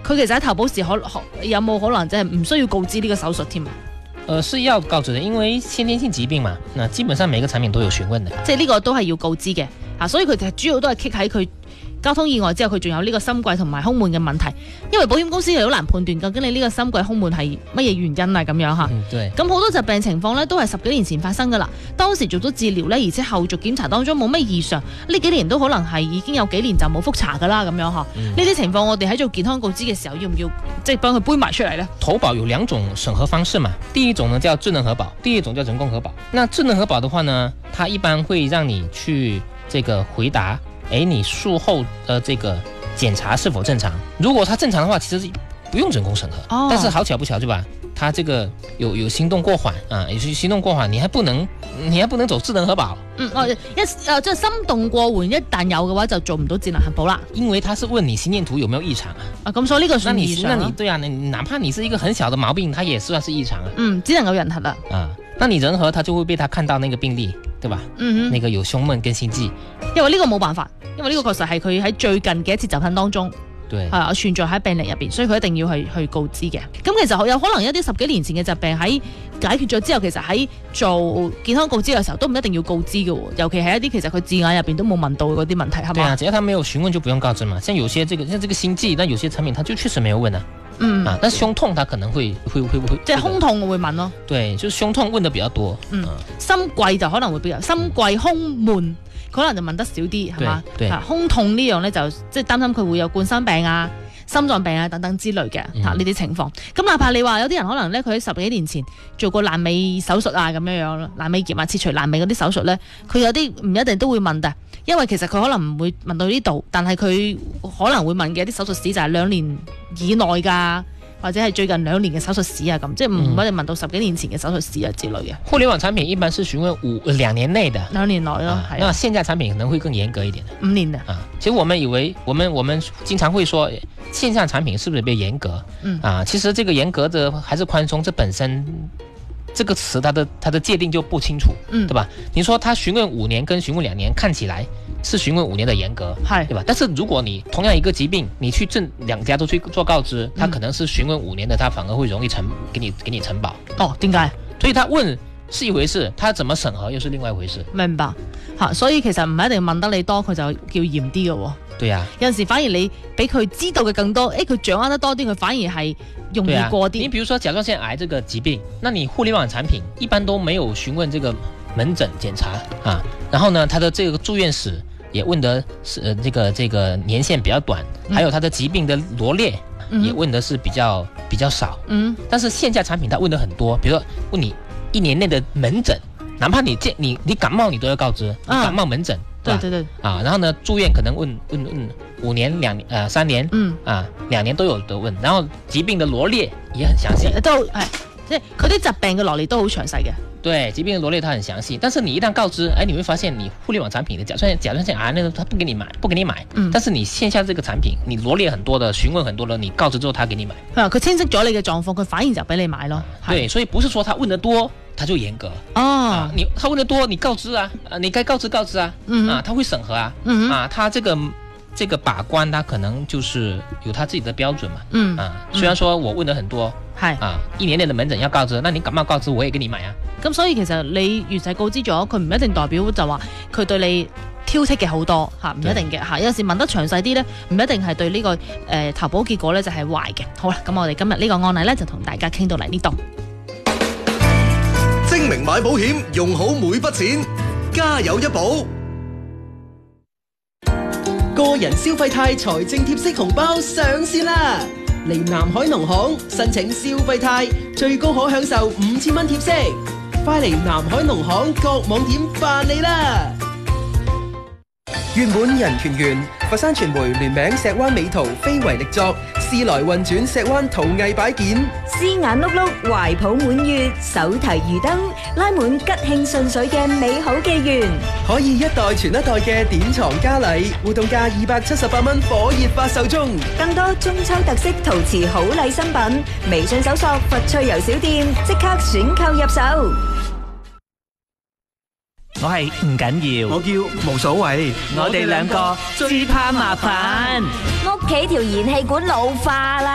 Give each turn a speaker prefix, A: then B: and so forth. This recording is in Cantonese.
A: 佢其實喺投保時有冇可能即係唔需要告知呢個手術添啊？
B: 是要告知的，因為先天性疾病嘛，那基本上每個產品都有詢問的。
A: 即係呢個都係要告知嘅，所以佢哋主要都係棘喺佢交通意外之後，佢仲有呢個心悸同埋胸悶嘅問題。因為保險公司係好難判斷究竟你呢個心悸胸悶係乜嘢原因啊咁樣嚇。
B: 對。咁
A: 好多疾病情況咧都係10幾年前發生噶啦，當時做咗治療咧，而且後續檢查當中冇乜異常，呢幾年都可能係已經有幾年就冇復查噶啦咁樣嚇。呢啲情況我哋喺做健康告知嘅時候，要唔要即係幫佢背埋出嚟呢？
B: 投保有2種審核方式嘛，第一種呢叫智能核保，第二種叫人工核保。那智能核保的話呢，它一般會讓你去這個回答，你術後的這個檢查是否正常？如果它正常的話，其實不用人工審核。但是好巧不巧，對吧？它這個有心動過緩啊，有心動過緩，你還不能走智能核保。
A: 即係心動過緩，一旦有嘅話就做唔到智能核保啦。
B: 因為它是問你心電圖有沒有異常啊。
A: 咁所以呢個算異常。
B: 那你對啊，哪怕你是一個很小的毛病，它也算是異常啊。
A: 只能夠人核啦。
B: 那你人核，它就會被他看到那個病例，對吧？那個有胸悶跟心悸。
A: 因為呢個冇辦法，因為呢個確實係佢喺最近嘅一次疾病當中。
B: 對，
A: 存在喺病歷入邊，所以佢一定要去告知嘅。咁其實有可能一啲10幾年前嘅疾病喺解決咗之後，其實喺做健康告知嘅時候都唔一定要告知嘅，尤其係一啲其實佢字眼入邊都冇問到嗰啲問題，係嘛？
B: 對啊，只要他沒有詢問就不用告知嘛。像這個心悸，但有些產品它就確實沒有問啊。但胸痛它可能會
A: 即係胸痛我會問咯。
B: 對，就是胸痛問得比較多。
A: 心悸就可能會比較心悸胸悶。可能就問得少啲，係嘛？胸痛呢樣咧就即係擔心佢會有冠心病啊、心臟病啊等等之類嘅呢啲情況。咁哪怕你話有啲人可能咧，佢喺10幾年前做過闌尾手術啊咁樣樣，闌尾結啊、切除闌尾嗰啲手術咧，佢有啲唔一定都會問嘅，因為其實佢可能唔會問到呢度，但係佢可能會問嘅一啲手術史就係2年以內㗎。或者係最近2年嘅手術史啊，咁即係唔一定問到10幾年前嘅手術史啊之類嘅。
B: 互聯網產品一般是詢問2年內的
A: ，2年內咯。
B: 那線下產品可能會更嚴格一點的
A: ，5年的。
B: 其實我們以為我們經常會說線下產品是不是比較嚴格？其實這個嚴格的還是寬鬆，這本身這個詞它的界定就不清楚，對吧？你說他詢問5年跟詢問2年，看起來是詢問5年的嚴格，對吧？但是如果你同樣一個疾病，你去兩家都去做告知，他可能是詢問5年的，他反而會容易給你承保。
A: 點解？
B: 所以他問是一回事，他怎麼審核又是另外一回事。
A: 明白所以其實唔一定問得你多，佢就叫嚴啲嘅。
B: 對啊，
A: 有陣時反而你俾佢知道嘅更多，佢掌握得多啲，佢反而係容易過啲。
B: 你比如說甲狀腺癌這個疾病，那你互聯網產品一般都沒有詢問這個門診檢查啊，然後呢，他的這個住院史也問得是這個年限比較短，還有他的疾病的羅列也問得是比較少。但是線下產品他問得很多，比如說問你1年內的門診，哪怕你感冒你都要告知，感冒門診。
A: 對
B: 然後呢，住院可能問5年、3年，2年都有得問，然後疾病的羅列也很詳細，
A: 都係即係佢啲疾病嘅羅列都好詳細嘅。
B: 對，疾病的羅列它很詳細，但是你一旦告知，你會發現你互聯網產品的甲狀腺癌那個他不給你買，但是你線下這個產品，你羅列很多的，詢問很多的，你告知之後他給你買。佢
A: 清晰咗你嘅狀況，佢反而就俾你買咯。
B: 對，所以不是說他問得多他就嚴格他問得多，你告知你該告知啊，他會審核他這個把關，他可能就是有他自己的標準嘛。雖然說我問得很多，1年內的門診要告知，那你感冒告知我也給你買啊。
A: 咁所以其實你如實告知咗，佢唔一定代表就話佢對你挑剔嘅好多唔一定嘅有時問得詳細啲呢，唔一定係對呢個投保結果呢就係壞嘅。好啦，咁我哋今日呢個案例呢，就同大家傾到嚟呢度。
C: 精明買保險，用好每筆錢，家有一保。
D: 個人消費貸財政貼息紅包上線啦！嚟南海農行申請消費貸，最高可享受5000蚊貼息。快嚟南海農行各網點辦理啦！月滿人團圓，佛山傳媒聯名石灣美圖非遺力作，試來運轉石灣陶藝擺件，
E: 絲眼碌碌，懷抱滿月，手提魚燈，拉滿吉慶順水嘅美好紀元。
D: 可以一代傳一代嘅典藏家禮，活動價278蚊，火熱發售中。
E: 更多中秋特色陶瓷好禮新品，微信搜索佛趣遊小店，即刻選購入手。
F: 我係唔緊要，
D: 我叫無所謂。
F: 我哋兩個最怕麻煩，
E: 屋企條燃氣管老化啦。